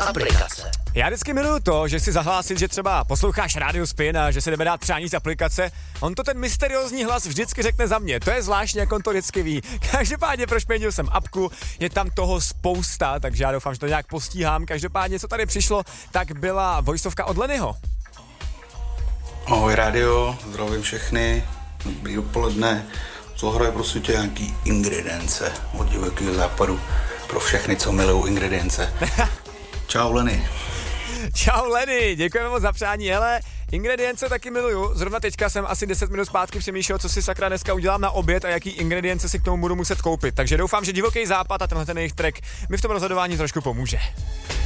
aplikace. Já vždycky miluju to, že si zahlásit, že třeba posloucháš Radio Spin a že si jdeme dát přání z aplikace. On to ten mysteriózní hlas vždycky řekne za mě. To je zvláštní, jak on to vždycky ví. Každopádně prošměnil jsem apku, je tam toho spousta, takže já doufám, že to nějak postíhám. Každopádně, co tady přišlo, tak byla vojsovka od Lennyho. Ahoj rádio, zdravím všechny, dobrý dopoledne. Co hraje prosím tě nějaký ingredience od divokého západu pro všechny, co milují ingredience. Čau Lenny. Čau Lenny, děkujeme moc za přání, hele, ingredience taky miluju, zrovna teďka jsem asi 10 minut zpátky přemýšlel, co si sakra dneska udělám na oběd a jaký ingredience si k tomu budu muset koupit, takže doufám, že divoký západ a tenhle ten jejich track mi v tom rozhodování trošku pomůže.